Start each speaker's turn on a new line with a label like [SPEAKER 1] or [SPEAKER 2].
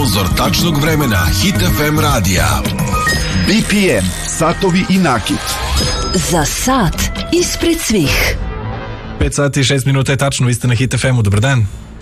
[SPEAKER 1] sponzor tačnog vremena Hit FM radija.
[SPEAKER 2] BPM, satovi i nakit.
[SPEAKER 3] Za sat ispred svih.
[SPEAKER 4] 5 sati i 6 minuta je tačno, vi ste na Hit FM-u, dobar dan.